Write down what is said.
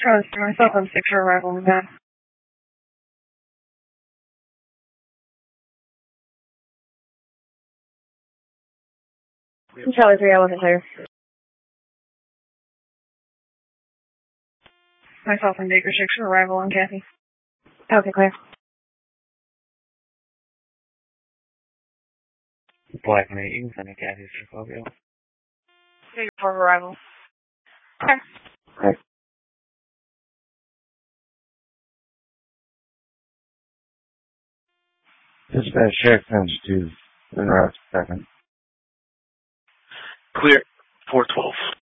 Myself on 6 for arrival in Van. Charlie 3, I wasn't clear. Myself and Baker 6 for arrival on Kathy. Okay, clear. Black and 8, you can send me Kathy's for Fabio. Baker 4 for arrival. Okay. Okay. Dispatch check sends to the route 2nd. Clear. 412.